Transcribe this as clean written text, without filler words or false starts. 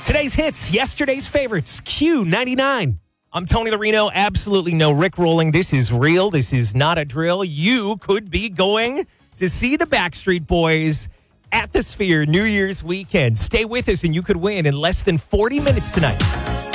Today's hits, yesterday's favorites, Q99. I'm Tony Larino. Absolutely no Rickrolling. This is real. This is not a drill. You could be going to see the Backstreet Boys at the Sphere New Year's weekend. Stay with us and you could win in less than 40 minutes tonight.